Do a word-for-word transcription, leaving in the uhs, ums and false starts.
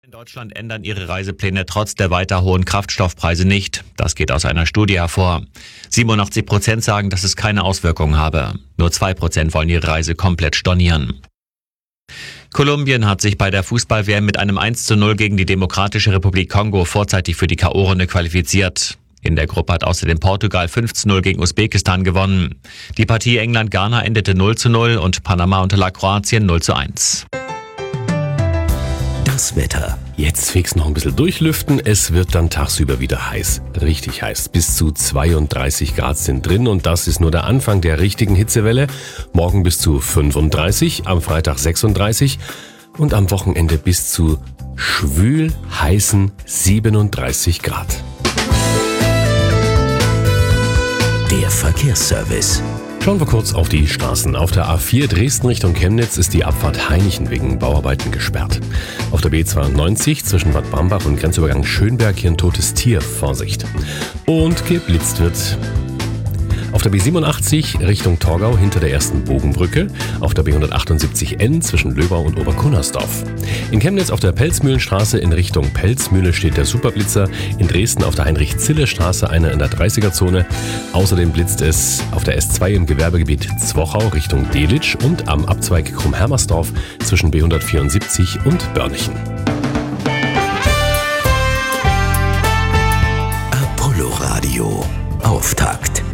In Deutschland ändern ihre Reisepläne trotz der weiter hohen Kraftstoffpreise nicht. Das geht aus einer Studie hervor. siebenundachtzig Prozent sagen, dass es keine Auswirkungen habe. Nur zwei Prozent wollen ihre Reise komplett stornieren. Kolumbien hat sich bei der Fußball-W M mit einem eins zu null gegen die Demokratische Republik Kongo vorzeitig für die K O-Runde qualifiziert. In der Gruppe hat außerdem Portugal fünf zu null gegen Usbekistan gewonnen. Die Partie England-Ghana endete null zu null und Panama unterlag Kroatien null zu eins. Das Wetter. Jetzt fix noch ein bisschen durchlüften. Es wird dann tagsüber wieder heiß. Richtig heiß. Bis zu zweiunddreißig Grad sind drin und das ist nur der Anfang der richtigen Hitzewelle. Morgen bis zu fünfunddreißig, am Freitag sechsunddreißig und am Wochenende bis zu schwül heißen siebenunddreißig Grad. Der Verkehrsservice. Schauen wir kurz auf die Straßen. Auf der A vier Dresden Richtung Chemnitz ist die Abfahrt Hainichen wegen Bauarbeiten gesperrt. Auf der B zweiundneunzig zwischen Bad Brambach und Grenzübergang Schönberg hier ein totes Tier. Vorsicht. Und geblitzt wird. Auf der B siebenundachtzig Richtung Torgau hinter der ersten Bogenbrücke. Auf der B hundertachtundsiebzig N zwischen Löbau und Oberkunnersdorf. In Chemnitz auf der Pelzmühlenstraße in Richtung Pelzmühle steht der Superblitzer. In Dresden auf der Heinrich-Zille-Straße einer in der dreißiger-Zone. Außerdem blitzt es auf der S zwei im Gewerbegebiet Zwochau Richtung Delitzsch und am Abzweig Krumm-Hermersdorf zwischen B hundertvierundsiebzig und Börnchen. Apollo Radio. Auftakt.